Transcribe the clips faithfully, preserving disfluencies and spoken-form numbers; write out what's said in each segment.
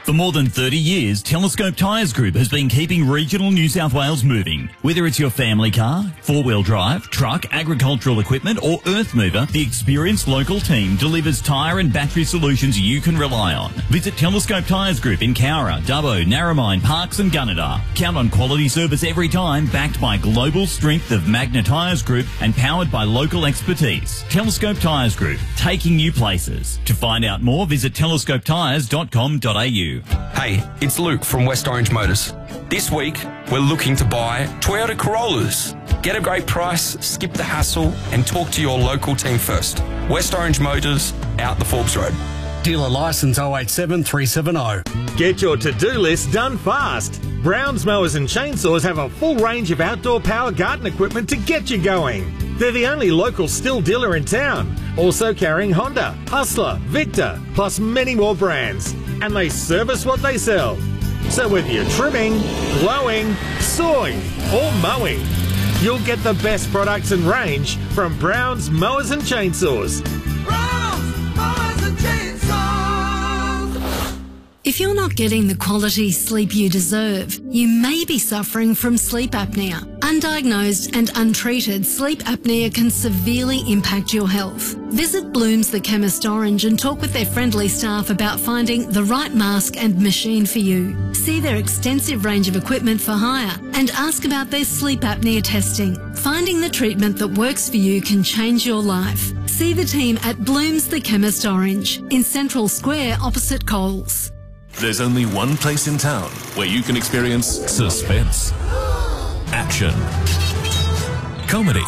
For more than thirty years, Telescope Tyres Group has been keeping regional New South Wales moving. Whether it's your family car, four-wheel drive, truck, agricultural equipment or earth mover, the experienced local team delivers tyre and battery solutions you can rely on. Visit Telescope Tyres Group in Cowra, Dubbo, Narromine, Parks and Gunnedah. Count on quality service every time, backed by global strength of Magna Tyres Group and powered by local expertise. Telescope Tyres Group, taking you places. To find out more, visit telescope tyres dot com dot a u. Hey, it's Luke from West Orange Motors. This week, we're looking to buy Toyota Corollas. Get a great price, skip the hassle, and talk to your local team first. West Orange Motors, out the Forbes Road. Dealer licence oh eight seven three seven oh. Get your to-do list done fast. Browns Mowers and Chainsaws have a full range of outdoor power garden equipment to get you going. They're the only local Stihl dealer in town, also carrying Honda, Hustler, Victor, plus many more brands. And they service what they sell. So whether you're trimming, blowing, sawing or mowing, you'll get the best products and range from Browns Mowers and Chainsaws. Browns Mowers and Chainsaws. If you're not getting the quality sleep you deserve, you may be suffering from sleep apnea. Undiagnosed and untreated sleep apnea can severely impact your health. Visit Bloom's The Chemist Orange and talk with their friendly staff about finding the right mask and machine for you. See their extensive range of equipment for hire and ask about their sleep apnea testing. Finding the treatment that works for you can change your life. See the team at Bloom's The Chemist Orange in Central Square opposite Coles. There's only one place in town where you can experience suspense, action, comedy,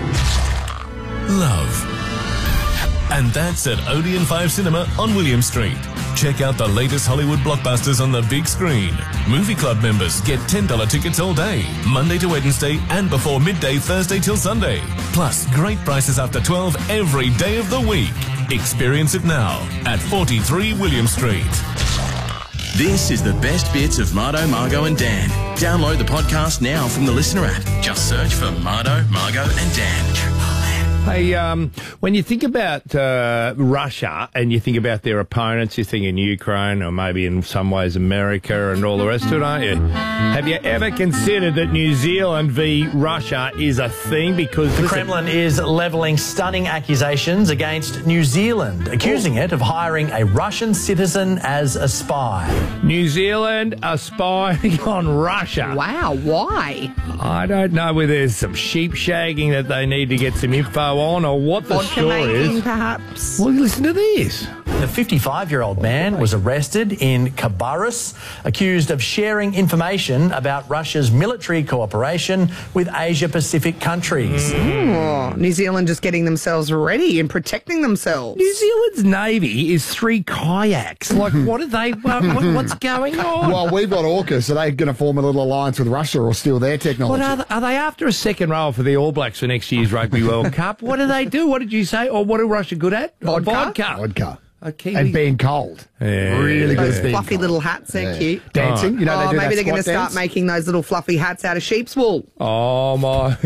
love. And that's at Odeon five Cinema on William Street. Check out the latest Hollywood blockbusters on the big screen. Movie Club members get ten dollars tickets all day, Monday to Wednesday and before midday Thursday till Sunday. Plus great prices after twelve every day of the week. Experience it now at forty-three William Street. This is the best bits of Mardo, Margo and Dan. Download the podcast now from the Listener app. Just search for Mardo, Margo and Dan. Hey, um, when you think about uh, Russia and you think about their opponents, you think in Ukraine or maybe in some ways America and all the rest of it, aren't you? Have you ever considered that New Zealand v Russia is a thing? Because the Kremlin is levelling stunning accusations against New Zealand, accusing it of hiring a Russian citizen as a spy. New Zealand are spying on Russia. Wow, why? I don't know whether there's some sheep shagging that they need to get some info on or what the Vodka story making, is. Perhaps. Well, listen to this. The fifty-five-year-old man was arrested in Khabarovsk, accused of sharing information about Russia's military cooperation with Asia-Pacific countries. Oh, New Zealand just getting themselves ready and protecting themselves. New Zealand's Navy is three kayaks. Like, what are they, what, what, what's going on? Well, we've got AUKUS. Are they going to form a little alliance with Russia or steal their technology? What are they, are they after a second row for the All Blacks for next year's Rugby World Cup? What do they do? What did you say? Or what are Russia good at? Vodka. Vodka. Vodka. Okay. And being cold. Yeah. Really good Those at being fluffy cold. little hats, they're Yeah. cute. Dancing, you know, they oh, do maybe that they're going to squat start dance. making those little fluffy hats out of sheep's wool. Oh, my.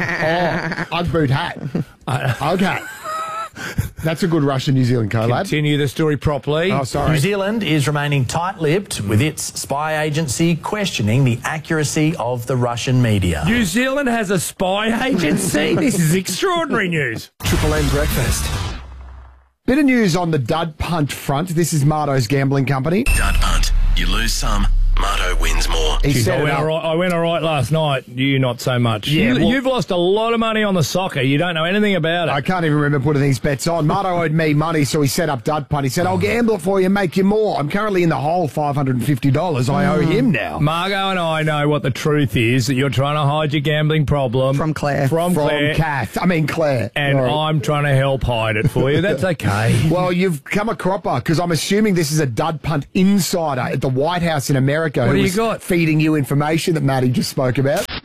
Oh, Ugg boot hat. Okay. That's a good Russian-New Zealand collab. Continue the story properly. Oh, sorry. New Zealand is remaining tight-lipped with its spy agency questioning the accuracy of the Russian media. New Zealand has a spy agency? This is extraordinary news. Triple M breakfast. Bit of news on the dud punt front. This is Mardo's gambling company. Dud punt. You lose some, Mardo wins more. He Jeez, set I, it went up. all right, I went all right last night. You not so much. Yeah, you, well- you've lost a lot of money on the soccer. You don't know anything about it. I can't even remember putting these bets on. Mardo owed me money, so he set up dud punt. He said, I'll gamble it for you, make you more. I'm currently in the hole, five hundred fifty dollars. I owe him now. Margo and I know what the truth is, that you're trying to hide your gambling problem. From Claire. From, From Claire. Kath. I mean, Claire. And Sorry. I'm trying to help hide it for you. That's okay. Well, you've come a cropper, because I'm assuming this is a dud punt insider at the White House in America What who do you was got? feeding you information that Matty just spoke about.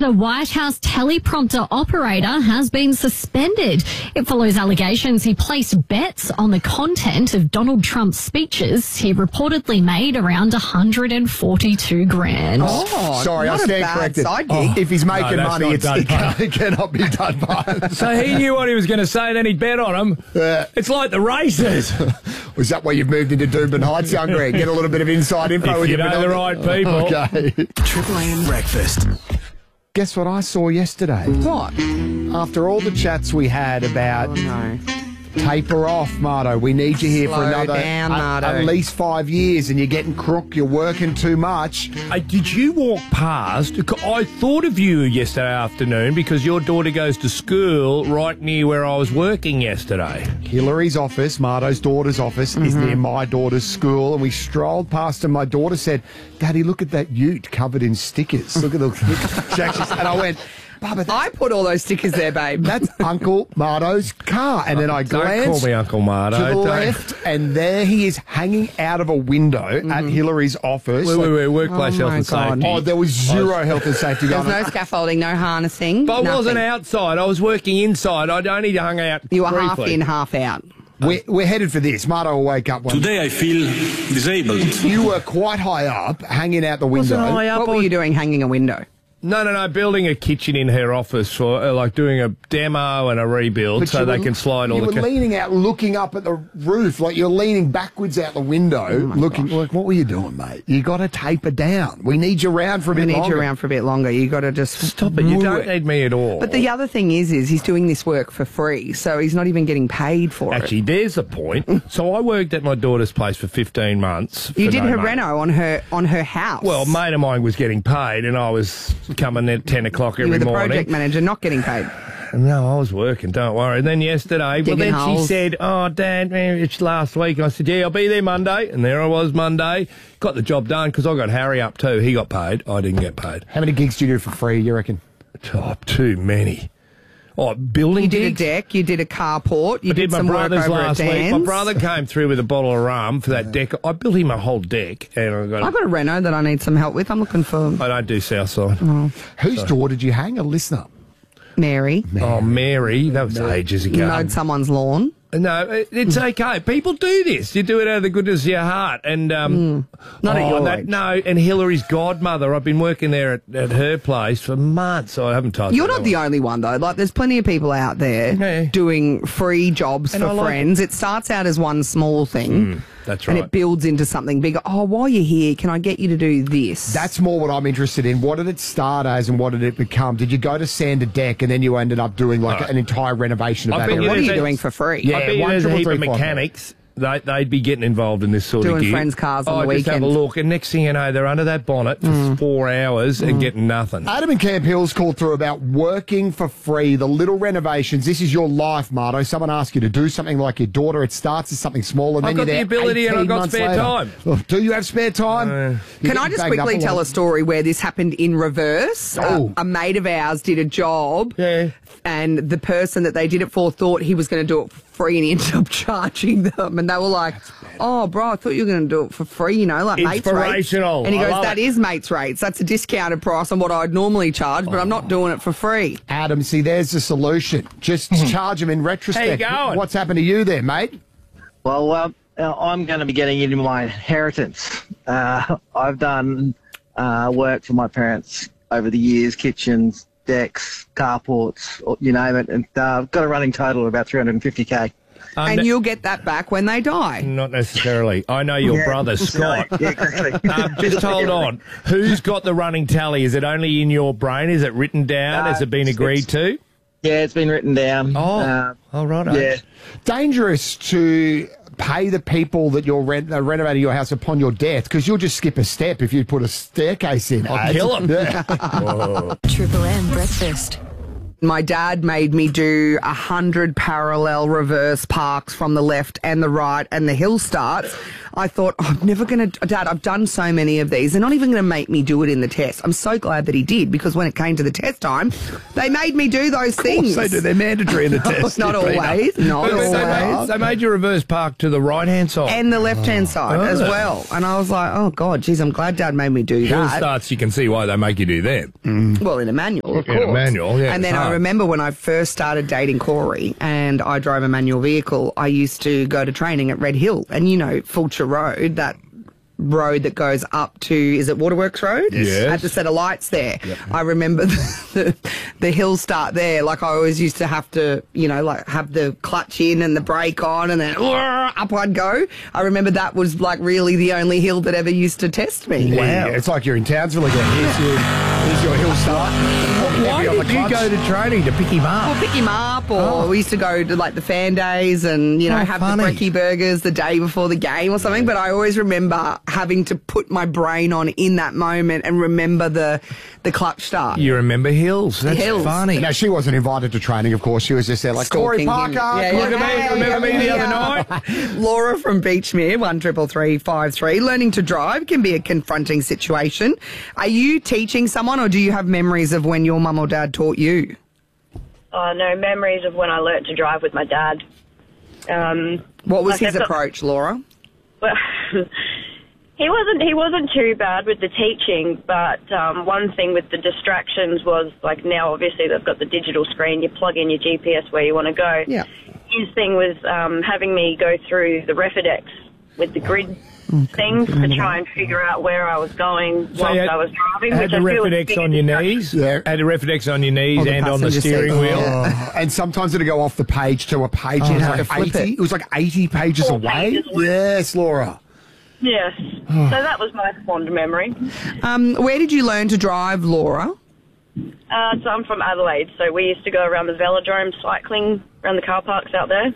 The White House teleprompter operator has been suspended. It follows allegations he placed bets on the content of Donald Trump's speeches. He reportedly made around one hundred forty-two grand. Oh, Sorry, I not a stand bad corrected. side Oh, gig. if he's making No, that's money, not it's, done it, by- can't, it cannot be done by. So he knew what he was going to say, then he bet on him. Yeah. It's like the races. Was that why you've moved into Doomben Heights, young Greg? Get a little bit of inside info If with you your know the right people. Okay. Triple M Breakfast. Guess what I saw yesterday? What? After all the chats we had about Oh, no. taper off, Marto, we need you here for Slow another down, at, Marto. at least five years, and you're getting crook, you're working too much. Hey, did you walk past? I thought of you yesterday afternoon because your daughter goes to school right near where I was working yesterday. Hillary's office, Marto's daughter's office, is Mm-hmm. near my daughter's school, and we strolled past, and my daughter said, "Daddy, look at that ute covered in stickers. Look at the..." She actually said- and I went, "Bubba, I put all those stickers there, babe. that's Uncle Marto's car." And then I Don't glanced call me Uncle Marto. to the Don't. left, and there he is hanging out of a window at Hillary's office. Wait, wait, wait, Like- workplace Oh health my and God. safety. Oh, there was zero health and safety There's going no on. scaffolding, no harnessing. But I nothing. wasn't outside. I was working inside. I'd only hung out You were briefly. half in, half out. We're, we're headed for this. Marto will wake up one Today I feel disabled. You were quite high up, hanging out the window. Wasn't I up? What I were was- you doing hanging a window? No, no, no. Building a kitchen in her office for uh, like doing a demo and a rebuild, But so you they were- can slide all You the. were ca- leaning out, looking up at the roof, like you're leaning backwards out the window, Oh looking. Like, what were you doing, mate? You got to taper down. We need you around for a We bit need longer. you around for a bit longer. You got to just Stop it! You woo don't need me at all. But the other thing is, is he's doing this work for free, so he's not even getting paid for Actually, it. there's a point. So I worked at my daughter's place for fifteen months. You for did no her money. reno on her on her house. Well, a mate of mine was getting paid, and I was coming at ten o'clock you every were the morning. project manager, not getting paid. No, I was working. Don't worry. And then yesterday, Digging well, then she holes. said, "Oh, Dad, man, it's last week." And I said, "Yeah, I'll be there Monday." And there I was Monday. Got the job done because I got Harry up too. He got paid. I didn't get paid. How many gigs do you do for free? You reckon? Oh, too many. Oh, building You did a gigs? deck, you did a carport, you I did, did my some work brother's over last at week. Dan's. My brother came through with a bottle of rum for that deck. I built him a whole deck, and I got. I've got a reno that I need some help with. I'm looking for I don't do Southside. Whose door did you hang? A listener. Mary. Oh, Mary, that was ages ago. Mowed someone's lawn. No, it- it's okay. People do this. You do it out of the goodness of your heart. And um, Not at oh, your that, age. no. And Hillary's godmother. I've been working there at, at her place for months. I haven't told You're you. not the only one, though. Like, there's plenty of people out there Yeah. doing free jobs And for I like friends. It starts out as one small thing. That's And right. it builds into something bigger. Oh, while you're here, can I get you to do this? That's more what I'm interested in. What did it start as, and what did it become? Did you go to sand a deck, and then you ended up doing like an entire renovation of I that? bet area? you what are there's you a- doing for free? Yeah, I bet you one there's a triple heap three of five five. mechanics. They, they'd be getting involved in this sort Doing of gig. friends' cars on oh, the just have a weekend. look, and next thing you know, they're under that bonnet for four hours and getting nothing. Adam in Camp Hill's called through about working for free, the little renovations. This is your life, Marto. Someone asks you to do something like your daughter. It starts as something small, and I've then got you're the there ability and I've eighteen got months spare later. time. Oh, do you have spare time? Uh, You're Can I getting just banged up quickly tell lot. a story where this happened in reverse? Oh. Uh, a mate of ours did a job, Yeah. and the person that they did it for thought he was going to do it for free, and he ended up charging them. And they were like, "Oh, bro, I thought you were going to do it for free, you know, like mates rates." Inspirational. And he I goes, love "That it." is mates rates. That's a discounted price on what I'd normally charge, but I'm not doing it for free." Adam, see, there's the solution. Just charge them in retrospect. How you going? What's happened to you there, mate? Well, uh, uh, I'm going to be getting into my inheritance. Uh, I've done uh, work for my parents over the years, kitchens, decks, carports, you name it, and uh, I've got a running total of about three hundred fifty K. Um, And you'll get that back when they die. Not necessarily. I know your Yeah, brother, Scott. Yeah, exactly. Um, just hold on. Who's got the running tally? Is it only in your brain? Is it written down? Uh, Has it been it's- agreed to? Yeah, it's been written down. Oh, Uh, all right. yeah. Dangerous to pay the people that you're rent, uh, renovating your house upon your death, because you'll just skip a step if you put a staircase in. I'll Ads. kill 'em. Yeah. Triple M breakfast. My dad made me do a hundred parallel reverse parks from the left and the right, and the hill starts. I thought, oh, I'm never going to, Dad, I've done so many of these. They're not even going to make me do it in the test. I'm so glad that he did, because when it came to the test time, they made me do those things. They do. They're mandatory in the No, test. not always. Not But always. They made, they made you reverse park to the right-hand side. And the left-hand side Oh. as well. And I was like, oh, God, geez, I'm glad Dad made me do Hill that. starts, you can see why they make you do them. Well, in a manual, of In course. a manual, yeah, And then it's I hard. remember when I first started dating Corey and I drove a manual vehicle, I used to go to training at Red Hill. And, you know, Fulcher Road, that road that goes up to, is it Waterworks Road? Yes. At the set of lights there. I remember the, the, the hill start there. Like, I always used to have to, you know, like have the clutch in and the brake on and then up I'd go. I remember that was like really the only hill that ever used to test me. Wow. It's like you're in Townsville again. Here's your, here's your hill start. Why Heavy on the did you clutch. go to training to pick him up? We'll pick him up, or Oh. we used to go to like the fan days and, you know, Oh, have funny. the brekkie burgers the day before the game or something. But I always remember having to put my brain on in that moment and remember the the clutch start. You remember Hills. That's Hills. funny. Now, she wasn't invited to training, of course. She was just there like, Corey Stalking Parker. him. Yeah, look yeah. at me. Hey, remember me the yeah. other night? Laura from Beachmere, one triple three five three. Learning to drive can be a confronting situation. Are you teaching someone, or do you have memories of when your mum or dad taught you? Oh, no, memories of when I learnt to drive with my dad. Um, What was like his I've got- approach, Laura? Well, he wasn't he wasn't too bad with the teaching, but um, one thing with the distractions was, like, now obviously they've got the digital screen, you plug in your G P S where you want to go. Yeah. His thing was um, having me go through the Refidex with the grid things to try and figure out where I was going So whilst you had- I was driving. Had which the I feel is a Refidex big on your distraction. knees? Yeah. Had the Refidex on your knees On the and on the passenger steering seat. wheel? Oh, and sometimes it'd go off the page to a page. Oh, it, was had to like flip eighty, it. it was like eighty pages Four away. pages away. Yes, Laura. Yes. Oh. So that was my fond memory. Um, where did you learn to drive, Laura? Uh, so I'm from Adelaide, so we used to go around the velodrome cycling around the car parks out there.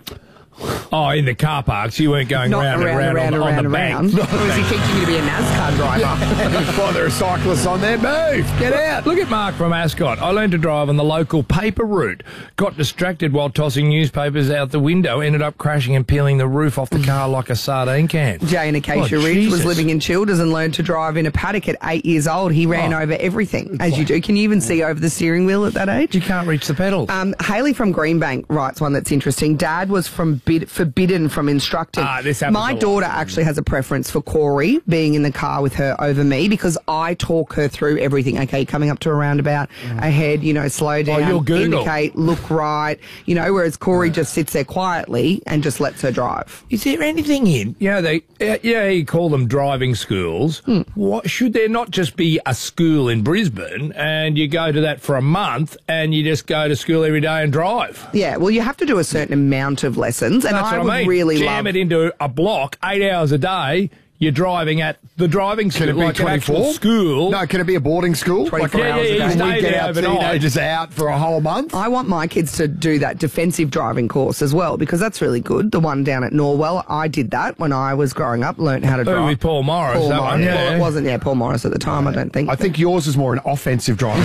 Oh, in the car parks. You weren't going Not round and round, around, on, around, on the around. bank. Or is he teaching you to be a NASCAR driver? Well, there are cyclists on there. Move. Get out. Look at Mark from Ascot. I learned to drive on the local paper route. Got distracted while tossing newspapers out the window. Ended up crashing and peeling the roof off the car like a sardine can. Jay in Acacia Oh, Ridge Jesus. was living in Childers and learned to drive in a paddock at eight years old. He ran Oh. over everything, as you do. Can you even see over the steering wheel at that age? You can't reach the pedals. Um, Haley from Greenbank writes one that's interesting. Dad was from bid- forbidden from instructing. Ah, this happens My a lot. daughter actually has a preference for Corey being in the car with her over me because I talk her through everything. Okay, coming up to a roundabout, ahead, you know, slow down, you'll Google. indicate, look right, you know, whereas Corey just sits there quietly and just lets her drive. Is there anything in, you know, they, uh, yeah, you call them driving schools. Hmm. What, should there not just be a school in Brisbane and you go to that for a month and you just go to school every day and drive? Yeah, well, you have to do a certain amount of lessons, and That's I what would I mean. really Jam love it into a block, eight hours a day. You're driving at the driving school, Can it be like an actual twenty-four? school. No, can it be a boarding school? twenty-four Yeah, hours yeah, a you day. stay we get there our overnight. teenagers out for a whole month. I want my kids to do that defensive driving course as well because that's really good. The one down at Norwell, I did that when I was growing up, learnt how to Oh, drive. with Paul Morris, Paul that Morris. one, yeah. Well, it wasn't, yeah, Paul Morris at the time, I don't think. I think yours is more an offensive driving.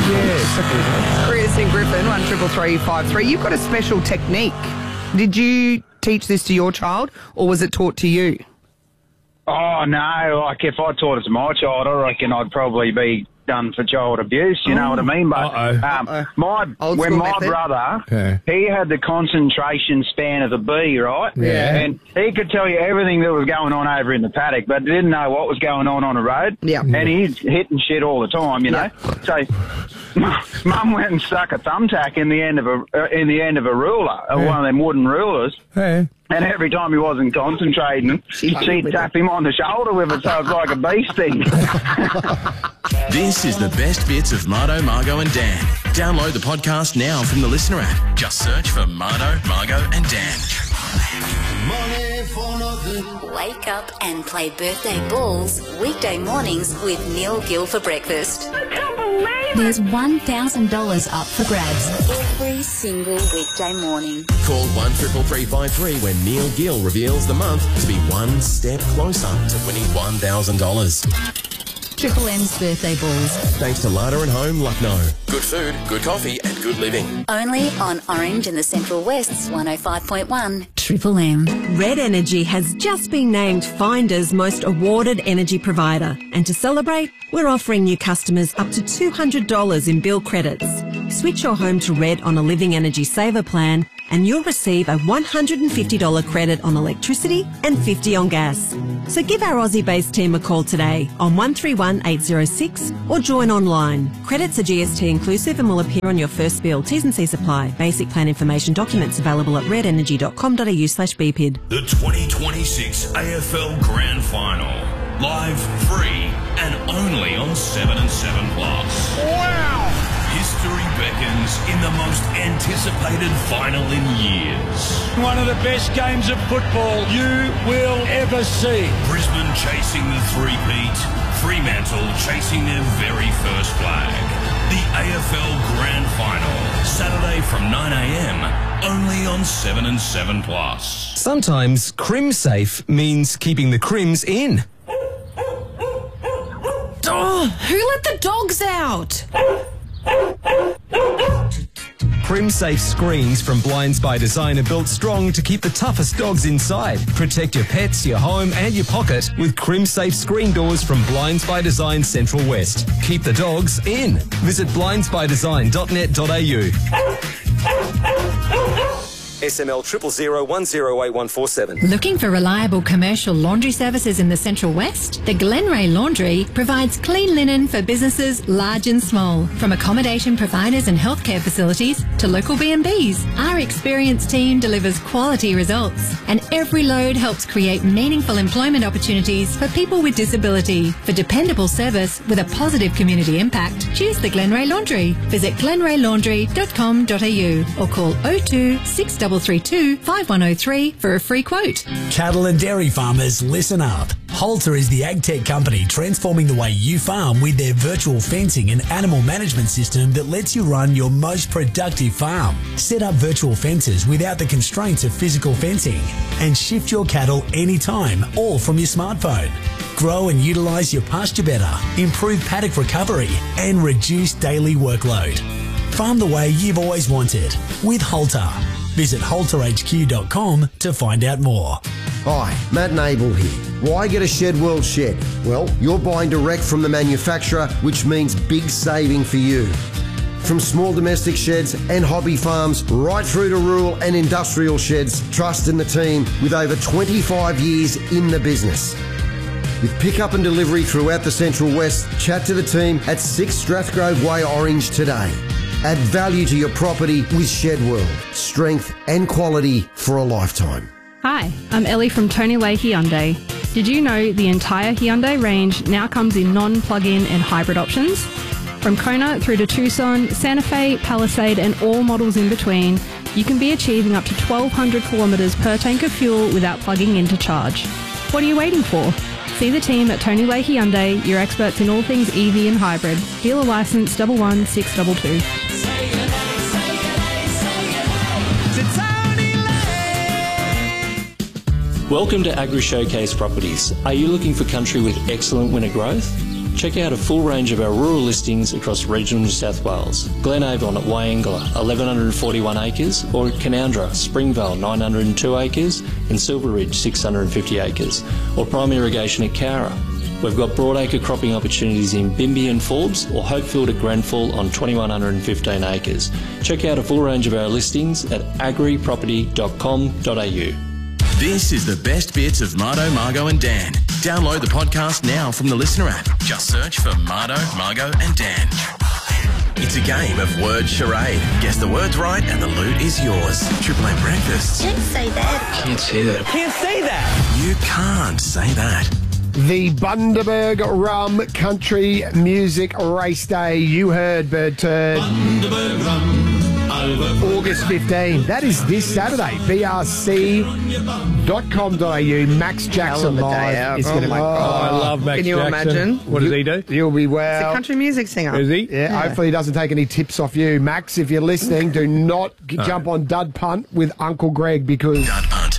Chris in Griffin, one triple three five three. You've got a special technique. Did you teach this to your child, or was it taught to you? Oh, no, like if I taught it to my child, I reckon I'd probably be done for child abuse, you know what I mean? But Uh-oh. um, my Old when school my method. brother, Yeah. he had the concentration span of a bee, right? Yeah. And he could tell you everything that was going on over in the paddock, but didn't know what was going on on the road. Yeah. And he's hitting shit all the time, you know? So Mum went and stuck a thumbtack in the end of a uh, in the end of a ruler, uh, one of them wooden rulers. Yeah. And every time he wasn't concentrating, She'd she'd, hit with tap him on the shoulder with it, so it's like a bee sting. This is the best bits of Mardo, Margo and Dan. Download the podcast now from the Listener app. Just search for Mardo, Margo and Dan. Wake up and play birthday balls weekday mornings with Neil Gill for breakfast. I can't believe it. There's one thousand dollars up for grabs every single weekday morning. Call one triple three five three when Neil Gill reveals the month to be one step closer to winning one thousand dollars. Triple M's birthday balls. Thanks to Larder and Home, Lucknow. Good food, good coffee and good living. Only on Orange and the Central West's one oh five point one. Triple M. Red Energy has just been named Finder's most awarded energy provider. And to celebrate, we're offering new customers up to two hundred dollars in bill credits. Switch your home to Red on a Living Energy Saver plan and you'll receive a one hundred fifty dollars credit on electricity and fifty dollars on gas. So give our Aussie-based team a call today on one three one eight zero six or join online. Credits are G S T inclusive and will appear on your first bill. T's and C's apply. Basic plan information documents available at red energy dot com dot a u slash b p i d. The twenty twenty-six A F L Grand Final. Live, free, and only on seven and seven Plus. Wow! History beckons in the most anticipated final in years. One of the best games of football you will ever see. Brisbane chasing the three-peat. Fremantle chasing their very first flag. The A F L Grand Final. Saturday from nine a m only on seven and seven Plus. Sometimes Crim Safe means keeping the crims in. Oh, who let the dogs out? CrimSafe screens from Blinds by Design are built strong to keep the toughest dogs inside. Protect your pets, your home and your pocket with CrimSafe screen doors from Blinds by Design Central West. Keep the dogs in. Visit blinds by design dot net dot a u. S M L triple zero one zero eight one four seven. Looking for reliable commercial laundry services in the Central West? The Glenray Laundry provides clean linen for businesses large and small. From accommodation providers and healthcare facilities to local B and Bs, our experienced team delivers quality results. And every load helps create meaningful employment opportunities for people with disability. For dependable service with a positive community impact, choose the Glenray Laundry. Visit glenray laundry dot com dot a u or call oh two six three three two five one oh three for a free quote. Cattle and dairy farmers, listen up. Halter is the ag tech company transforming the way you farm with their virtual fencing and animal management system that lets you run your most productive farm. Set up virtual fences without the constraints of physical fencing and shift your cattle anytime, all from your smartphone. Grow and utilise your pasture better, improve paddock recovery and reduce daily workload. Farm the way you've always wanted with Halter. Visit halter h q dot com to find out more. Hi, Matt Nable here. Why get a Shed World shed? Well, you're buying direct from the manufacturer, which means big saving for you. From small domestic sheds and hobby farms, right through to rural and industrial sheds, trust in the team with over twenty-five years in the business. With pickup and delivery throughout the Central West, chat to the team at six Strathgrove Way, Orange today. Add value to your property with Shed World. Strength and quality for a lifetime. Hi, I'm Ellie from Tony Leigh Hyundai. Did you know the entire Hyundai range now comes in non-plug-in and hybrid options? From Kona through to Tucson, Santa Fe, Palisade and all models in between, you can be achieving up to twelve hundred kilometres per tank of fuel without plugging in to charge. What are you waiting for? See the team at Tony Leigh Hyundai, your experts in all things E V and hybrid. Dealer licence one one six two two. Welcome to Agri Showcase Properties. Are you looking for country with excellent winter growth? Check out a full range of our rural listings across regional New South Wales. Glenavon at Wyangla, eleven forty-one acres, or at Canowindra, Springvale, nine hundred two acres, and Silver Ridge, six hundred fifty acres, or prime irrigation at Cowra. We've got broadacre cropping opportunities in Bimby and Forbes, or Hopefield at Grenfell on two thousand one hundred fifteen acres. Check out a full range of our listings at agri property dot com dot a u. This is the best bits of Mardo, Margo and Dan. Download the podcast now from the Listener app. Just search for Mardo, Margo and Dan. It's a game of word charade. Guess the words right and the loot is yours. Triple M Breakfast. Can't say that. Can't say that. Can't say that. You can't say that. The Bundaberg Rum Country Music Race Day. You heard, Bird Turd. Bundaberg Rum. August fifteenth. That is this Saturday. b r c dot com dot a u. Max Jackson live is oh going to my be. God. I love Max Can you Jackson. imagine? What does he do? You'll be He's well. a country music singer. Is he? Yeah, Yeah. hopefully he doesn't take any tips off you. Max, if you're listening, do not g- No. jump on Dud Punt with Uncle Greg because Dud punt. You lose.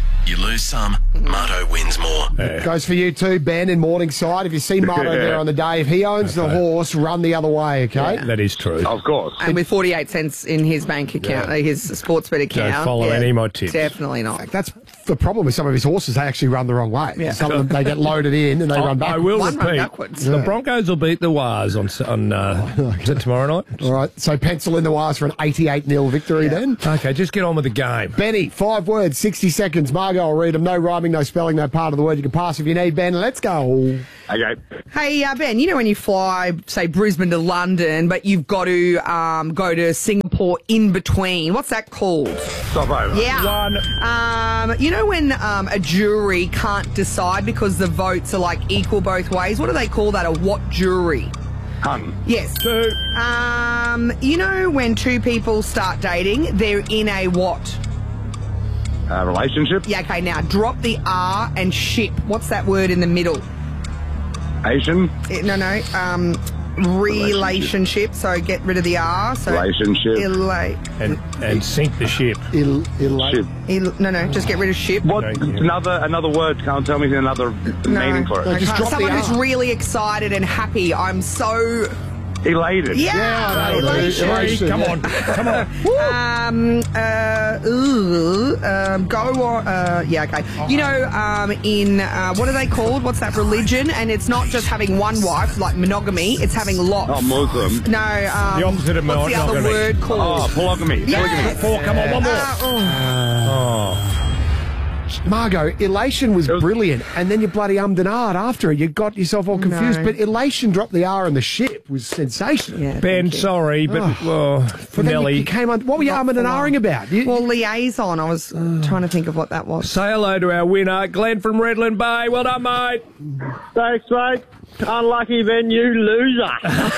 lose some, Marto wins more. Yeah. Goes for you too, Ben, in Morningside. If you see Marto there on the day, if he owns the horse, run the other way, okay? Yeah, that is true. Of course. And with forty-eight cents in his bank account, uh, his sports bet account. Don't follow any of my tips. Definitely not. That's the problem with some of his horses. They actually run the wrong way. Yeah. Some of them, they get loaded in and they I, run back. I will One run repeat. backwards. The Yeah. Broncos will beat the Wars on, on uh, is it tomorrow night? All right, so pencil in the wires for an eighty-eight nil victory then. Okay, just get on with the game. Benny, five words, sixty seconds. Margot will read them. No rhyming, no spelling, no part of the word. You can pass if you need, Ben. Let's go. Okay. Hey, uh, Ben, you know when you fly, say, Brisbane to London, but you've got to um, go to Singapore in between. What's that called? Stopover. Yeah. One. Um, you know when um, a jury can't decide because the votes are like equal both ways? What do they call that? A what jury? Hun. Yes. Two. Um, you know when two people start dating, they're in a what? Uh, relationship. Yeah, okay, now drop the R and ship. What's that word in the middle? Asian. Eh, no, no. Um, relationship. So get rid of the R. So Relationship. Ila- And, and sink the ship. Il, il, Ship. il- no, no. Just get rid of ship. What? Thank you. Another another word. Can't tell me another meaning for I it. just can't. drop the Someone who's R. really excited and happy. I'm so Elated. yeah. Yeah, that'll do. elation. Elation. Come on, come on. Um, uh, ooh, um, go on. Uh, yeah, okay. You know, um, in uh, what are they called? What's that religion? And it's not just having one wife, like monogamy. It's having lots. Oh, Muslim. No, um, The opposite of what's the other monogamy. word called? Oh, polygamy. Yes. Four, come on, one more. Uh, oh. Oh. Margot, elation was brilliant, and then you bloody ummed and ahed after it. You got yourself all confused, No. but elation dropped the R on the ship was sensational. Yeah, Ben, thank you. sorry, but Oh. well, for But then you, Nelly, you came on. What were you Not umming and for ahhing about? You, Well, liaison. I was trying to think of what that was. say hello to our winner, Glenn from Redland Bay. Well done, mate. Thanks, mate. Unlucky, Ben, you loser.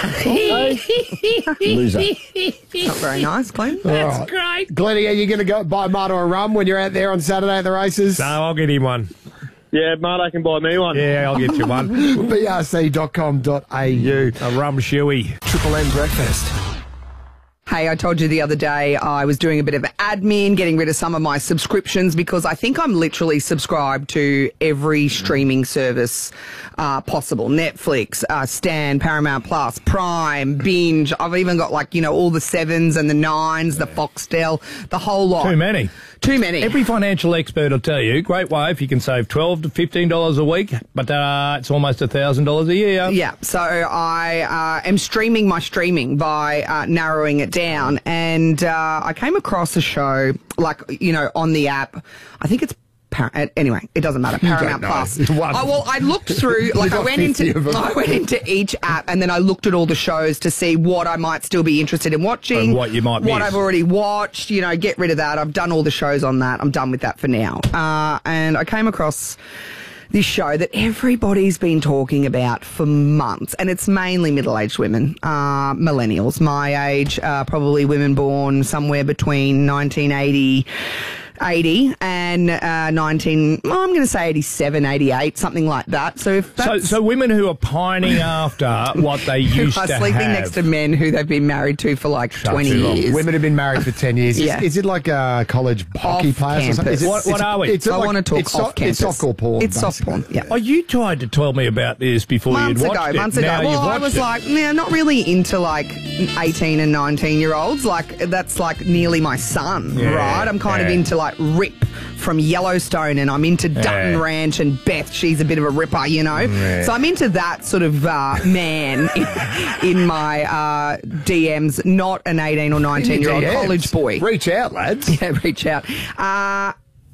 loser. Not very nice, Glenn. That's great. Glennie, are you going to go buy Marto a rum when you're out there on Saturday at the races? No, I'll get him one. Yeah, Marto can buy me one. Yeah, I'll get you one. b r c dot com dot a u. A rum shoey. Triple M breakfast. Hey, I told you the other day I was doing a bit of admin, getting rid of some of my subscriptions because I think I'm literally subscribed to every streaming service uh, possible. Netflix, uh, Stan, Paramount Plus, Prime, Binge. I've even got like, you know, all the sevens and the nines, the Foxtel, the whole lot. Too many. Too many. Every financial expert will tell you, great way if you can save twelve to fifteen dollars a week, but uh, it's almost one thousand dollars a year. Yeah, so I uh, am streaming my streaming by uh, narrowing it down. And uh, I came across a show, like, you know, on the app. I think it's Par- anyway, it doesn't matter. Paramount know. Plus. One. Oh, well, I looked through, like, I got went fifty into, of them. I went into each app, and then I looked at all the shows to see what I might still be interested in watching, And what you might what miss. I've already watched. You know, get rid of that. I've done all the shows on that. I'm done with that for now. Uh, and I came across this show that everybody's been talking about for months, and it's mainly middle-aged women, uh, millennials, my age, uh, probably women born somewhere between nineteen eighty. eighty and uh, nineteen, well, I'm going to say eighty-seven, eighty-eight, something like that. So if So, that's so women who are pining after what they who used are to sleeping have. next to men who they've been married to for like twenty too long. years. Women have been married for ten years. Yeah. Is, is it like a college hockey Off players or something? campus. Is it, What- what it's- are we? It's I like- wanna talk it's so- off campus. It's softcore porn. It's soft basically. porn, yeah. Oh, you tried to tell me about this before months you'd ago, watched it. months ago. Now you've Well, I watched was it. like, yeah, not really into like eighteen and nineteen year olds. Like that's like nearly my son, Yeah, right? I'm kind of yeah. into like Rip from Yellowstone, and I'm into Dutton Yeah. Ranch, and Beth, she's a bit of a ripper, you know. Yeah. So I'm into that sort of uh, man in, in my uh, D Ms, not an eighteen or nineteen year old D Ms. college boy. Reach out, lads. Yeah, reach out. Uh,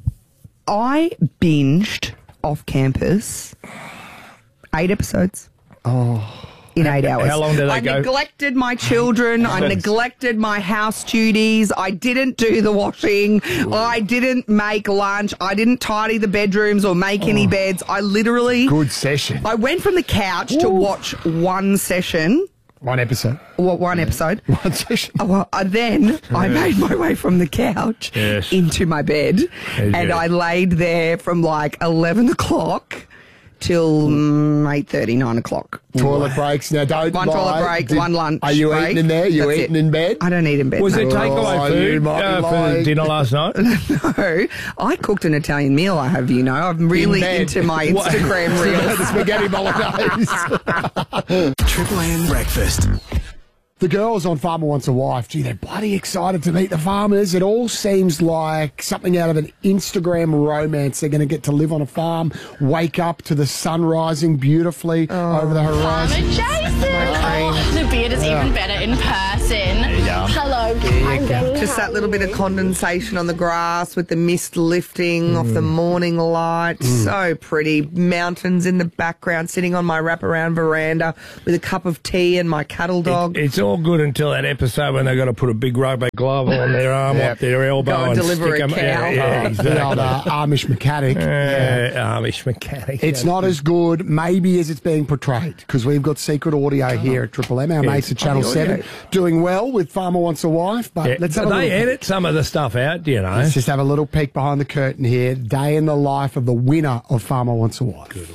I binged off campus eight episodes. Oh. In eight hours. How long did they I go? neglected my children. I neglected my house duties. I didn't do the washing. I didn't make lunch. I didn't tidy the bedrooms or make any beds. I literally... Good session. I went from the couch to watch one session. One episode. Well, one episode. One session. Oh, well, uh, then I made my way from the couch Yes. into my bed, Yes, and yes. I laid there from like eleven o'clock till mm, eight thirty, nine o'clock. Toilet breaks. Now, don't One lie. toilet break, Did- one lunch Are you break. eating in there? You That's eating it. in bed? I don't eat in bed. Was no. it takeaway Oh, food you might be uh, for lying. dinner last night? No, I cooked an Italian meal, I have you know. I'm really bed. into my What? Instagram reels. The spaghetti bolognese. Triple M Breakfast. The girls on Farmer Wants a Wife, gee, they're bloody excited to meet the farmers. It all seems like something out of an Instagram romance. They're going to get to live on a farm, wake up to the sun rising beautifully Oh. over the horizon. Farmer Jason! Oh, the beard is Yeah. even better in person. go. Hello. I'm Jenny. Just that little bit of condensation on the grass with the mist lifting off the morning light. So pretty. Mountains in the background, sitting on my wraparound veranda with a cup of tea and my cattle dog. It's all good until that episode when they've got to put a big rugby glove on their arm, Yep. up their elbow, Go and and deliver stick a 'em- cow. Yeah, yeah, The exactly. old uh, Amish mechanic. Uh, Yeah. Amish mechanic. It's not as good, maybe, as it's being portrayed, because we've got secret audio here at Triple M. Our Yeah, mates at it's Channel audio. seven doing well with Farmer Wants a Wife. But Yeah, let's have a they little edit some of the stuff out, do you know? Let's just have a little peek behind the curtain here. Day in the life of the winner of Farmer Wants a Wife.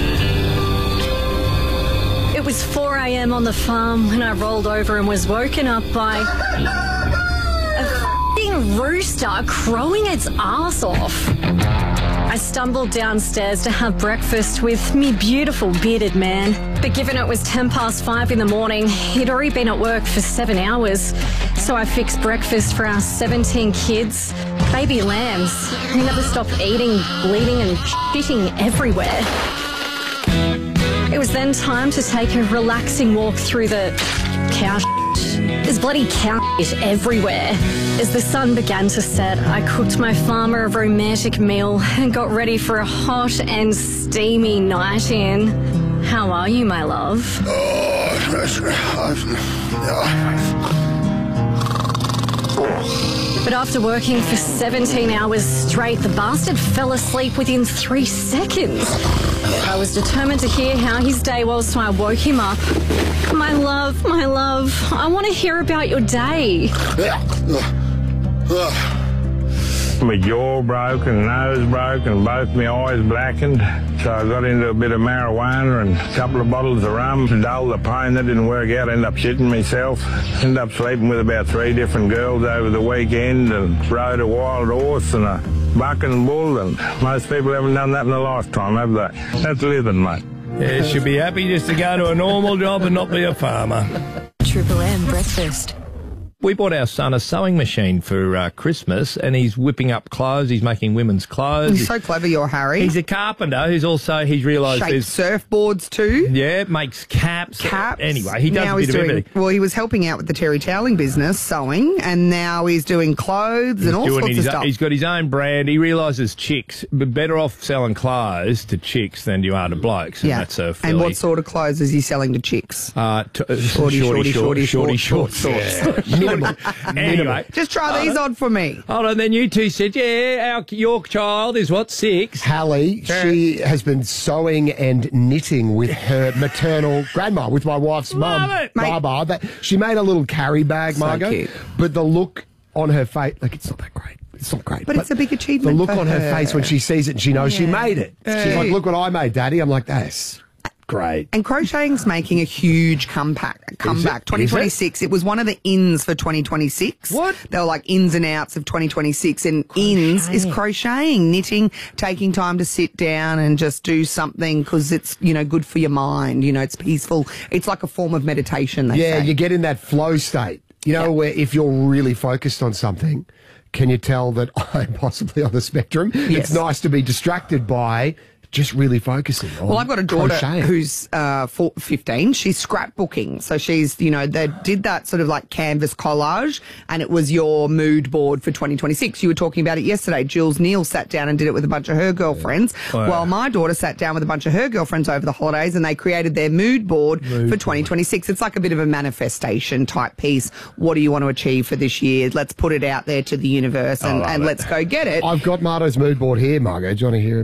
It was four a.m. on the farm when I rolled over and was woken up by a f***ing rooster crowing its arse off. I stumbled downstairs to have breakfast with me beautiful bearded man, but given it was ten past five in the morning, he'd already been at work for seven hours. So I fixed breakfast for our seventeen kids, baby lambs, who never stopped eating, bleeding and shitting everywhere. It was then time to take a relaxing walk through the cow shit. There's bloody cow shit everywhere. As the sun began to set, I cooked my farmer a romantic meal and got ready for a hot and steamy night in. How are you, my love? But after working for seventeen hours straight, the bastard fell asleep within three seconds. I was determined to hear how his day was, so I woke him up. My love, my love, I want to hear about your day. My jaw broke and nose broke and both my eyes blackened. So I got into a bit of marijuana and a couple of bottles of rum to dull the pain. That didn't work out. I ended up shitting myself. Ended up sleeping with about three different girls over the weekend and rode a wild horse and a buck and bull. And most people haven't done that in a lifetime, have they? That's living, mate. Yeah, should be happy just to go to a normal job and not be a farmer. Triple M Breakfast. We bought our son a sewing machine for uh, Christmas, and he's whipping up clothes. He's making women's clothes. You're so clever, you're Harry. He's a carpenter who's also, he's realised Shapes there's... surfboards too. Yeah, makes caps. Caps. Anyway, he does now a bit he's of doing, everything. Well, he was helping out with the Terry Toweling business, sewing, and now he's doing clothes and all Doing sorts his of own- stuff. He's got his own brand. He realises chicks, but better off selling clothes to chicks than you are to blokes. And yeah. that's a and fairly... what sort of clothes is he selling to chicks? Uh, t- uh, Shorty, shorty, shorty, shorty, short, short, short, short. Minimal. Anyway. Just try these on for me. Hold on, then you two said, yeah, our, your child is what, six? Hallie, she has been sewing and knitting with her maternal grandma, with my wife's mum, Love it. Baba. That she made a little carry bag, So Margot. cute. But the look on her face, like, it's not that great. It's not great. But it's a big achievement The look for on her her. face when she sees it and she knows she Yeah. made it. She's Yeah. like, look what I made, Daddy. I'm like, that's great. And crocheting's making a huge comeback. Comeback. Is it? twenty twenty-six. It was one of the ins for twenty twenty-six. What? They were like ins and outs of twenty twenty-six. And ins is crocheting, knitting, taking time to sit down and just do something because it's, you know, good for your mind. You know, it's peaceful. It's like a form of meditation, they Yeah, say. you get in that flow state. You know, where if you're really focused on something, can you tell that I'm possibly on the spectrum? Yes. It's nice to be distracted by just really focusing on Well, I've got a daughter crocheting. who's uh, four, fifteen. She's scrapbooking. So she's, you know, they did that sort of like canvas collage and it was your mood board for twenty twenty-six. You were talking about it yesterday. Jules Neal sat down and did it with a bunch of her girlfriends. Wow. Well, my daughter sat down with a bunch of her girlfriends over the holidays and they created their mood board Mood for twenty twenty-six. It's like a bit of a manifestation type piece. What do you want to achieve for this year? Let's put it out there to the universe and, love and it. let's go get it. I've got Marto's mood board here, Margot. Do you want to hear a bit?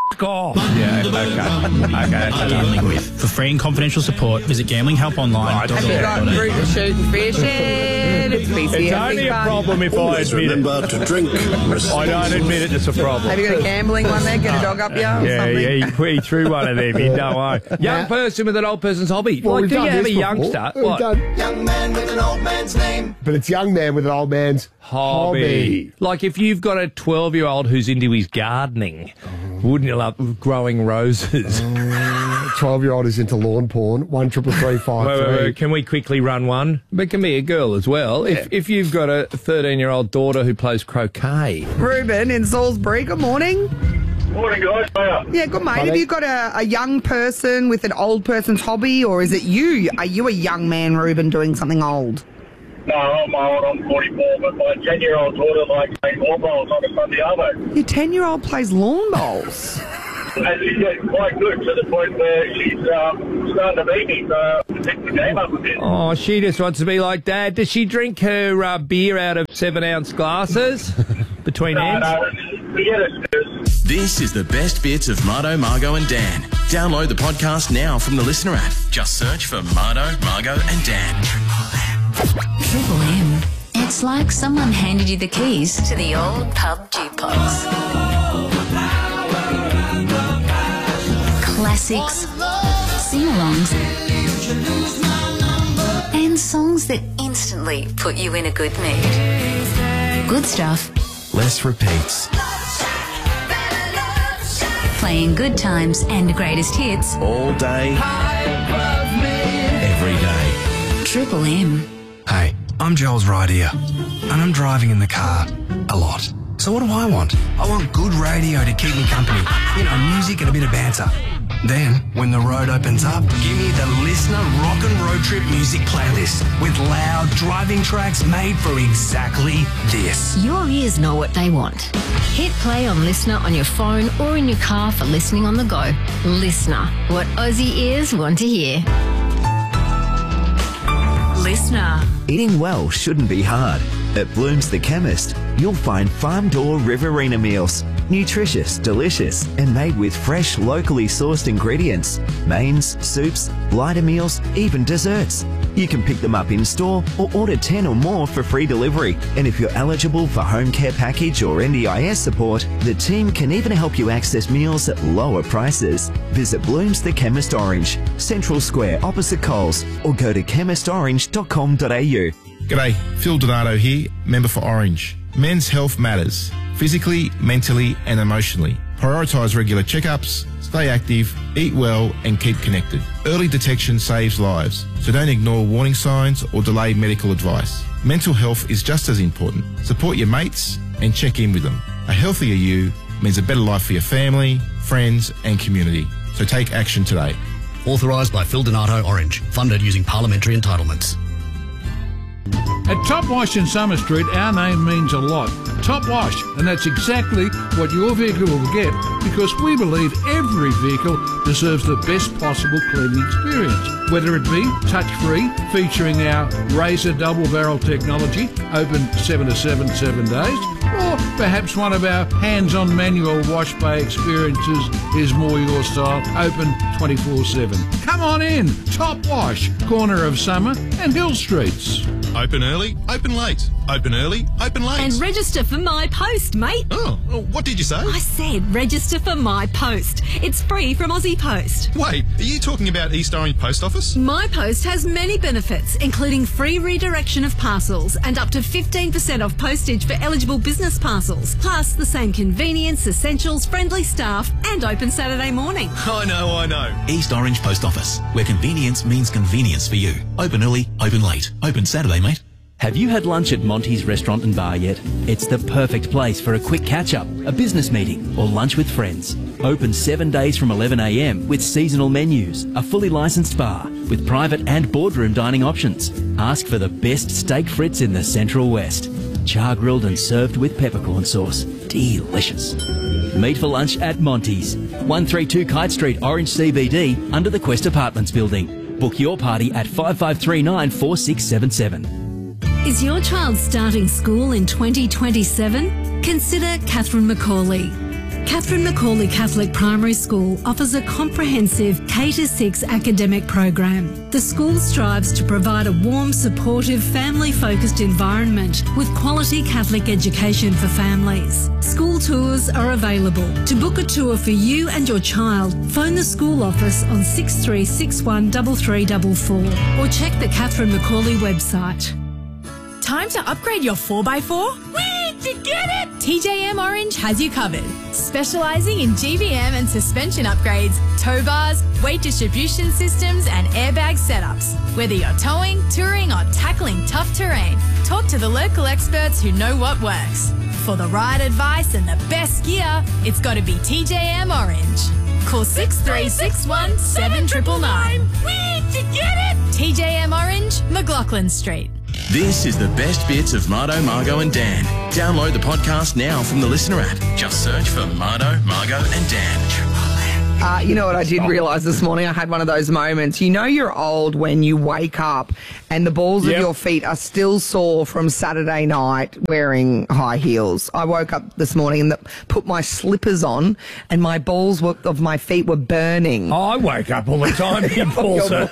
off. Yeah, okay. Okay. Gambling with. For free and confidential support, visit gambling help online. Have you got root to shoot and fish it? It's B C M. It's only a problem if I admit it. Remember to drink. I don't admit it, it's a problem. Have you got a gambling one there? Get a dog up you? Yeah, yeah, he, he threw one of them in, don't worry. Young person with an old person's hobby. Well, like, we've do you done have a this before. youngster? We've What? done- Young man with an old man's name. But it's young man with an old man's Hobby. hobby. Like if you've got a twelve-year-old who's into his gardening, wouldn't you love growing roses? twelve-year-old is into lawn porn. One triple three five Wait, wait, three. wait, can we quickly run one? But it can be a girl as well. If if you've got a thirteen-year-old daughter who plays croquet. Ruben in Salisbury, good morning. Morning, guys. Hiya. Yeah, good mate. Hi, Have mate. you got a, a young person with an old person's hobby, or is it you? Are you a young man, Ruben, doing something old? No, I'm old. I'm forty-four, but my ten-year-old daughter likes playing lawn bowls on a Sunday arvo. Your ten-year-old plays lawn bowls. And she's getting quite good to the point where she's um, starting to beat me, so I pick the game up a bit. Oh, she just wants to be like Dad. Does she drink her uh, beer out of seven-ounce glasses between No, hands? no, forget it. This is the best bits of Mardo, Margo and Dan. Download the podcast now from the Listener app. Just search for Mardo, Margo and Dan. Triple M. It's like someone handed you the keys to the old pub jukebox. Classics, sing-alongs, and songs that instantly put you in a good mood. Good stuff. Less repeats. Playing good times and the greatest hits. All day. Every day. Triple M. Hey, I'm Joel's right here, and I'm driving in the car a lot. So what do I want? I want good radio to keep me company. You know, music and a bit of banter. Then, when the road opens up, give me the Listener Rock and Road Trip music playlist with loud driving tracks made for exactly this. Your ears know what they want. Hit play on Listener on your phone or in your car for listening on the go. Listener, what Aussie ears want to hear. Listener. Eating well shouldn't be hard. At Bloom's The Chemist, you'll find farm door Riverina meals. Nutritious, delicious, and made with fresh, locally sourced ingredients. Mains, soups, lighter meals, even desserts. You can pick them up in store or order ten or more for free delivery. And if you're eligible for home care package or N D I S support, the team can even help you access meals at lower prices. Visit Bloom's The Chemist Orange, Central Square opposite Coles, or go to chemist orange dot com dot a u. G'day, Phil Donato here, member for Orange. Men's health matters, physically, mentally and emotionally. Prioritise regular checkups, stay active, eat well and keep connected. Early detection saves lives, so don't ignore warning signs or delay medical advice. Mental health is just as important. Support your mates and check in with them. A healthier you means a better life for your family, friends and community. So take action today. Authorised by Phil Donato Orange. Funded using parliamentary entitlements. At Top Wash in Summer Street, our name means a lot. Top Wash, and that's exactly what your vehicle will get because we believe every vehicle deserves the best possible cleaning experience. Whether it be touch-free, featuring our Razor double-barrel technology, open seven to seven, seven days, or perhaps one of our hands-on manual wash bay experiences is more your style, open twenty-four seven. Come on in, Top Wash, corner of Summer and Hill Streets. Open early, open late. Open early, open late. And register for My Post, mate. Oh, what did you say? I said register for My Post. It's free from Aussie Post. Wait, are you talking about East Orange Post Office? My Post has many benefits, including free redirection of parcels and up to fifteen percent off postage for eligible business parcels, plus the same convenience, essentials, friendly staff, and open Saturday morning. I know, I know. East Orange Post Office, where convenience means convenience for you. Open early, open late. Open Saturday, mate. Have you had lunch at Monty's Restaurant and Bar yet? It's the perfect place for a quick catch-up, a business meeting, or lunch with friends. Open seven days from eleven a m with seasonal menus, a fully licensed bar with private and boardroom dining options. Ask for the best steak frites in the Central West. Char-grilled and served with peppercorn sauce. Delicious. Meet for lunch at Monty's, one thirty-two Kite Street, Orange C B D, under the Quest Apartments building. Book your party at five five three nine, four six seven seven. Is your child starting school in twenty twenty-seven? Consider Catherine McCauley. Catherine Macaulay Catholic Primary School offers a comprehensive K to six academic program. The school strives to provide a warm, supportive, family-focused environment with quality Catholic education for families. School tours are available. To book a tour for you and your child, phone the school office on six three six one three three four four or check the Catherine Macaulay website. Time to upgrade your four by four? Whee! Did you get it? T J M Orange has you covered. Specialising in G V M and suspension upgrades, tow bars, weight distribution systems and airbag setups. Whether you're towing, touring or tackling tough terrain, talk to the local experts who know what works. For the right advice and the best gear, it's got to be T J M Orange. Call six three six one seven nine nine nine. Whee! Did you get it? T J M Orange, McLaughlin Street. This is the best bits of Mardo, Margo and Dan. Download the podcast now from the Listener app. Just search for Mardo, Margo and Dan. Uh, you know what I did realise this morning? I had one of those moments. You know you're old when you wake up and the balls Yep. of your feet are still sore from Saturday night wearing high heels. I woke up this morning and the, put my slippers on and my balls were, of my feet were burning. I wake up all the time. Your balls are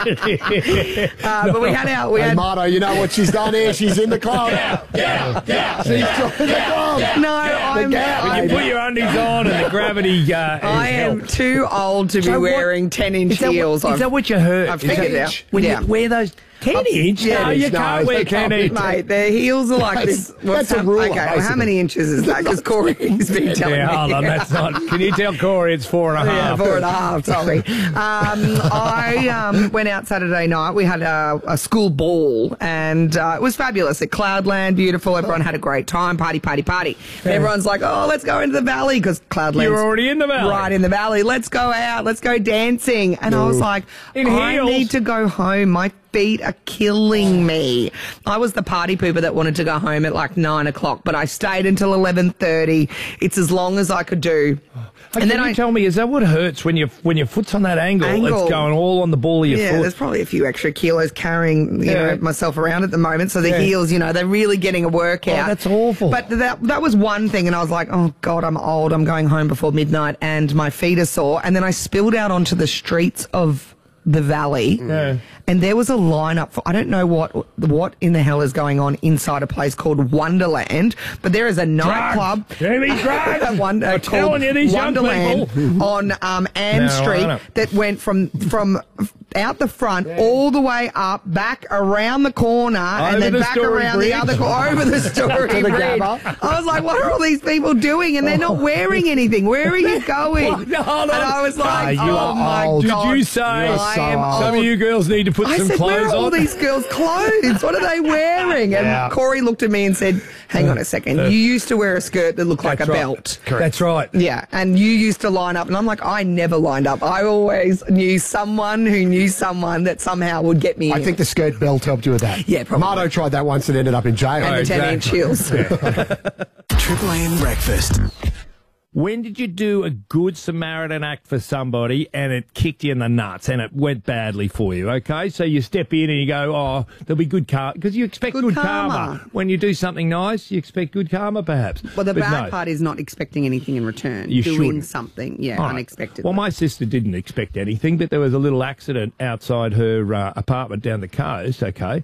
hurt. Uh, but we had our... We Hey, had, Mardo, you know what she's done here? She's in the club. Yeah, yeah, yeah. She's joined the club. No, I'm... The gap, When you baby. put your undies on and the gravity uh, I am helps. too old to be So what- wearing ten-inch Is that, heels. what, is I've- that what you heard? I've Is figured that- it out. When Yeah. you wear those ten inch, Yeah, no, you no, can't wear they can't ten be- inch. Mate, their heels are like That's- this. What's that's a hap- ruler, Okay, well, how basically. many inches is that? Because Corey's been telling Yeah, me. hold on, that's not. Can you tell Corey it's four and a Yeah, half? four and a half, sorry. Um, I um, went out Saturday night. We had a, a school ball and uh, it was fabulous at Cloudland, beautiful. Everyone had a great time, party, party, party. Everyone's like, oh, let's go into the valley because Cloudland's You're already in the valley. right in the valley. Let's go out. Let's go dancing. And I was like, In I heels. need to go home. My feet are killing me. I was the party pooper that wanted to go home at like nine o'clock, but I stayed until eleven thirty. It's as long as I could do. Hey, and can then you I tell me, is that what hurts when your when your foot's on that angle? Angle. It's going all on the ball of your yeah, foot. there's probably a few extra kilos carrying you Yeah. know myself around at the moment. So the Yeah. heels, you know, they're really getting a workout. Oh, that's awful. But that that was one thing, and I was like, oh God, I'm old. I'm going home before midnight, and my feet are sore. And then I spilled out onto the streets of the valley, Yeah. and there was a lineup for I don't know what what in the hell is going on inside a place called Wonderland, but there is a nightclub. Jamie, drugs. One, uh, I'm telling called you, these young Wonderland people. on um, Ann Marijuana. Street that went from from out the front all the way up, back around the corner, and Over then the back Story around Bridge. the other corner, over the Story To the Bridge. Gabba. I was like, what are all these people doing? And they're not wearing anything. Where are you going? What? No, hold and on. I was like, Ah, you oh are my old. Did God. you say I so am old. some old. of you girls need to put I some said, where clothes are all on? these girls' clothes? What are they wearing? And Yeah. Corey looked at me and said, hang on a second. You used to wear a skirt that looked like a That's right. belt. That's right. Yeah, and you used to line up, and I'm like, I never lined up. I always knew someone who knew someone that somehow would get me I in. think the skirt belt helped you with that. Yeah, probably. Mardo tried that once and ended up in jail. and the ten-inch heels. Triple M breakfast. When did you do a good Samaritan act for somebody and it kicked you in the nuts and it went badly for you, okay? So you step in and you go, oh, there'll be good karma. Because you expect good, Good karma. karma. When you do something nice, you expect good karma, perhaps. Well, the But bad no. part is not expecting anything in return. You Doing shouldn't. something, yeah, All right. unexpected. Well, my sister didn't expect anything, but there was a little accident outside her uh, apartment down the coast, okay?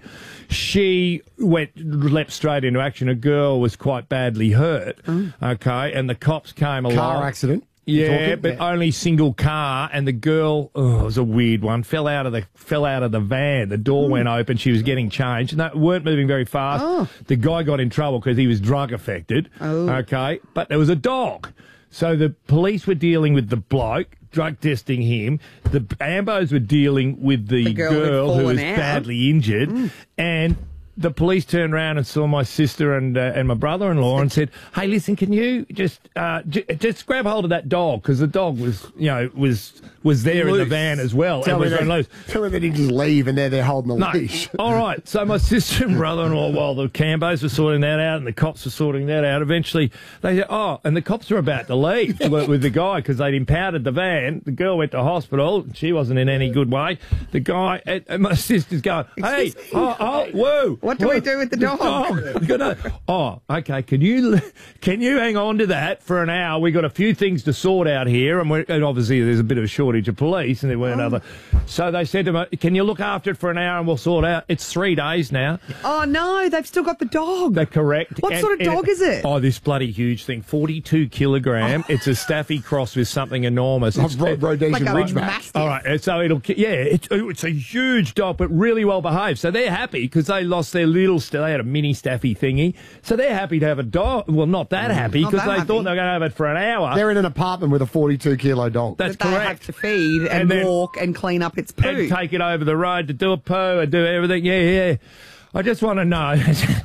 She went, leapt straight into action. A girl was quite badly hurt, okay? And the cops came along. Car accident. You're Yeah, talking? but Yeah. only single car, and the girl, oh, it was a weird one. Fell out of the fell out of the van. The door went open. She was getting changed. No, weren't moving very fast. Oh. The guy got in trouble because he was drug affected. Oh. Okay, but there was a dog, so the police were dealing with the bloke, drug testing him. The Ambos were dealing with the, The girl who'd girl who fallen was out. badly injured, Mm. and the police turned around and saw my sister and uh, and my brother-in-law and said, "Hey, listen, can you just uh, j- just grab hold of that dog because the dog was, you know, was was there in the Loose. van as well Tell and me, was going they, loose." tell me they didn't just leave and they're there holding the No. leash. All right. So my sister and brother-in-law, while the Cambos were sorting that out and the cops were sorting that out, eventually they said, oh, and the cops were about to leave with with the guy because they'd impounded the van. The girl went to hospital. She wasn't in any good way. The guy, and, and my sister's going, hey, oh, oh, whoa, What do we do with the dog? dog. You gotta- oh, okay. Can you can you hang on to that for an hour? We got a few things to sort out here, and, we're, and obviously there's a bit of a shortage of police, and there weren't Oh. other. So they said to me, "Can you look after it for an hour, and we'll sort out." It's three days now. Oh, no, they've still got the dog. They're correct. What And- sort of and dog is it? Oh, this bloody huge thing, forty-two kilogram. It's a Staffy cross with something enormous. Like It's Ro- Rhodesian Like a Ridgeback. mastiff. all right, and so it'll, ki- yeah, it's, it's a huge dog, but really well behaved. So they're happy because they lost their little, st- they had a mini Staffy thingy. So they're happy to have a dog. Well, not that happy Not because that they happy. thought they were going to have it for an hour. They're in an apartment with a forty-two kilo dog. That's That they have correct. to feed and, And then- walk and clean up its poo. And take it over the road to do a poo and do everything. Yeah, yeah. I just want to know.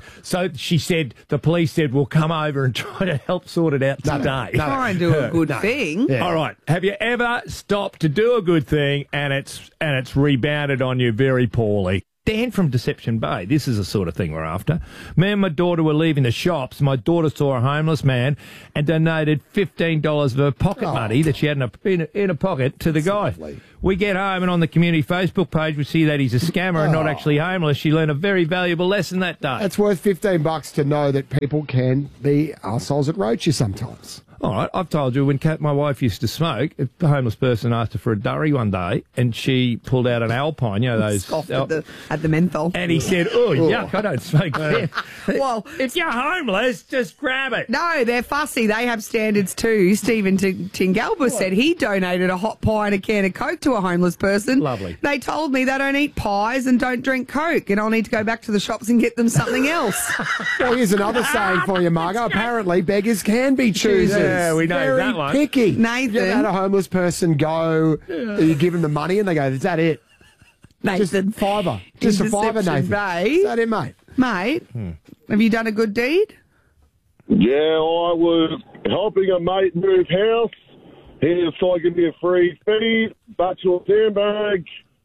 So she said, the police said, we'll come over and try to help sort it out No, no, today. no. Try and do a good thing. Yeah. All right. Have you ever stopped to do a good thing and it's and it's rebounded on you very poorly? Dan from Deception Bay. This is the sort of thing we're after. Me and my daughter were leaving the shops. My daughter saw a homeless man and donated fifteen dollars of her pocket Oh. money that she had in a, in a, in a pocket to the guy. lovely. We get home and on the community Facebook page we see that he's a scammer and not Oh. actually homeless. She learned a very valuable lesson that day. It's worth fifteen bucks to know that people can be arseholes that roach you sometimes. All right, I've told you when Kat, my wife, used to smoke, a homeless person asked her for a durry one day, and she pulled out an Alpine, you know those. Scoffed at the, at the menthol. And he said, "Oh, yuck! I don't smoke." Well, if you're homeless, just grab it. No, they're fussy. They have standards too. Stephen T- Tingalba said he donated a hot pie and a can of Coke to a homeless person. Lovely. They told me they don't eat pies and don't drink Coke, and I'll need to go back to the shops and get them something else. Well, here's another saying for you, Margo. Apparently, beggars can be choosers. Yeah, we know Very that one. picky. Nathan. You ever had a homeless person go, you give them the money and they go, is that it? Nathan. Just fiver. Just a fiver, Deception Nathan. Bay. Is that it, mate? Mate, have you done a good deed? Yeah, I was helping a mate move house. He decided to give me a free feed, bachelor sandbag.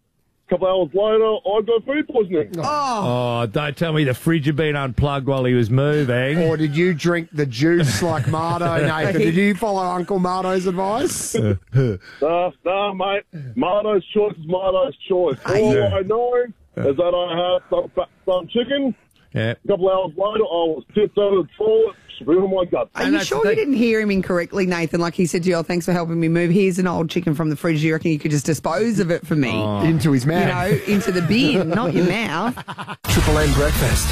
A couple hours later, I got food poisoning. Oh, don't tell me the fridge had been unplugged while he was moving. Or did you drink the juice like Mardo, Nathan? Did you follow Uncle Mardo's advice? Nah, nah, mate. Mardo's choice is Mardo's choice. All Yeah. I know is that I had some, some chicken. Yeah. A couple hours later, I was tipped over the toilet, spewing my guts. Are you sure you didn't hear him incorrectly, Nathan? Like he said to you, oh, thanks for helping me move. Here's an old chicken from the fridge. Do you reckon you could just dispose of it for me? Oh. Into his You mouth. know, into the bin, not your mouth. Triple M breakfast.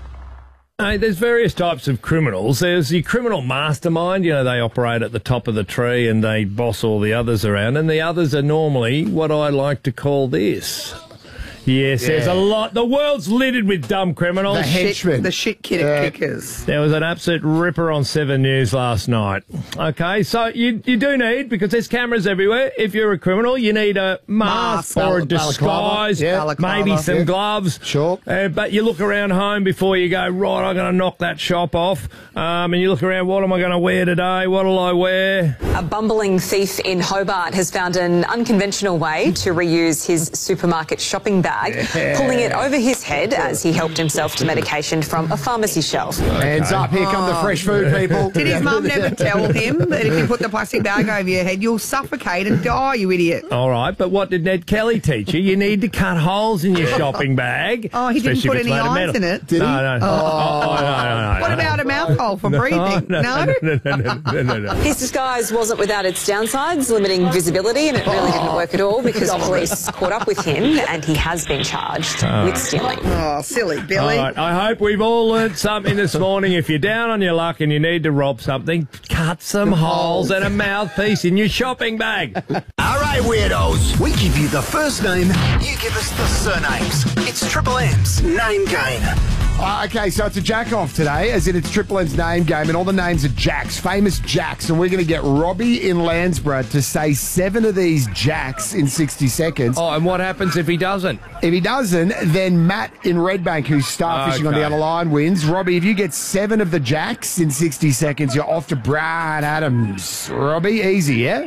Hey, there's various types of criminals. There's the criminal mastermind. You know, they operate at the top of the tree and they boss all the others around. And the others are normally what I like to call this. Yes, there's a lot. The world's littered with dumb criminals. The henchmen. The shit kid Yeah. kickers. There was an absolute ripper on Seven News last night. Okay, so you you do need, because there's cameras everywhere, if you're a criminal, you need a mask, Mask. or a Bal- disguise, balaclava. Yeah. Balaclava. maybe some Yeah. gloves. Sure. Uh, but you look around home before you go, right, I'm going to knock that shop off. Um, and you look around, what am I going to wear today? What'll I wear? A bumbling thief in Hobart has found an unconventional way to reuse his supermarket shopping bag, pulling it over his head as he helped himself to medication from a pharmacy shelf. Hands up, here come the fresh food people. Did his mum never tell him that if you put the plastic bag over your head, you'll suffocate and die, you idiot? All right, but what did Ned Kelly teach you? You need to cut holes in your shopping bag. Oh, he didn't especially put if it's any made of eyes metal. in it? Did he? no, no. Oh, no, no, no. What about a mouth hole for breathing? No, No? no, no, no, no, no, no, no. His disguise wasn't without its downsides, limiting visibility, and it really didn't work at all because police caught up with him and he has been charged with stealing. Oh, silly Billy. All right, I hope we've all learnt something this morning. If you're down on your luck and you need to rob something, cut some holes and a mouthpiece in your shopping bag. All right, weirdos. We give you the first name, you give us the surnames. It's Triple M's name game. Uh, okay, so it's a jack-off today, as in it's Triple M's name game, and all the names are Jacks, famous Jacks, and we're going to get Robbie in Landsborough to say seven of these Jacks in sixty seconds. Oh, and what happens if he doesn't? If he doesn't, then Matt in Redbank, who's starfishing on the Okay. other line, wins. Robbie, if you get seven of the Jacks in sixty seconds, you're off to Brad Adams. Robbie, easy, yeah?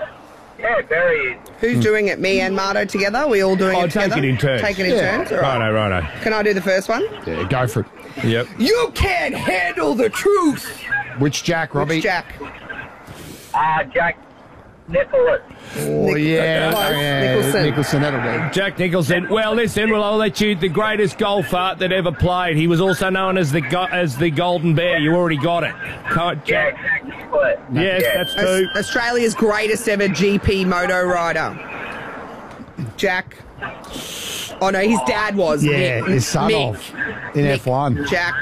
Yeah, very easy. Who's doing it? Me and Mardo together? We all doing Oh, it together? take it in turns. Take it in Yeah. turns? All right. Righto, righto. Can I do the first one? Yeah, go for it. Yep. You can't handle the truth. Which Jack, Robbie? Which Jack? Ah, Jack. Nicholas. Oh, yeah. Close. yeah. Nicholson. Nicholson, that'll do. Jack Nicholson. Well, listen, well, I'll let you. The greatest golfer that ever played. He was also known as the go- as the Golden Bear. You already got it. Co- Jack. Yes, that's two. Aus- Australia's greatest ever G P moto rider. Jack. Oh, no, his dad was. Yeah, Mick. his son Mick. off in F one. Jack.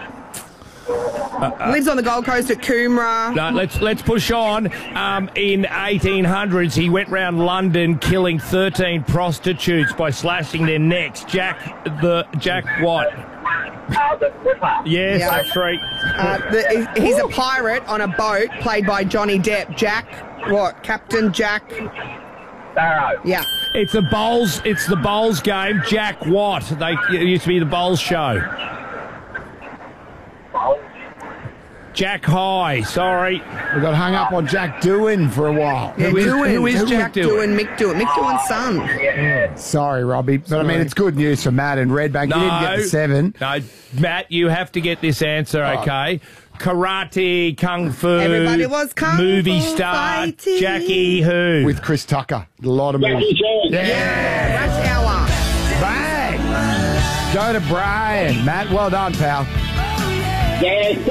Lives on the Gold Coast at Coomera. No, let's let's push on. Um, in eighteen hundreds, he went round London killing thirteen prostitutes by slashing their necks. Jack the Jack what? Yes, Yeah. that's right. Uh, the, he's a pirate on a boat played by Johnny Depp. Jack, what? Captain Jack Sparrow. Yeah. It's the bowls. It's the bowls game. Jack what? They it used to be the bowls show. Jack High. Sorry, we got hung up on Jack Doohan for a while. Yeah, Who is- Doohan. who is Jack Doohan? Mick Doohan. Mick Doohan's son. Sorry, Robbie, but I mean it's good news for Matt and Redbank. You didn't get the seven. No, Matt, you have to get this answer, Oh. okay? Karate, kung fu, Everybody was kung movie fu star, fighting. Jackie who? With Chris Tucker. A lot of movies. Yeah. Rush Hour. Bang! Go to Brian. Matt, well done, pal. Yeah.